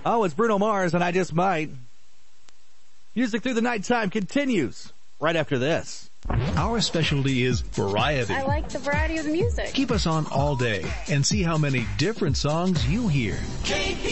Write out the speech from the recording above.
Oh, it's Bruno Mars and I Just Might. Music through the nighttime continues right after this. Our specialty is variety. I like the variety of the music. Keep us on all day and see how many different songs you hear.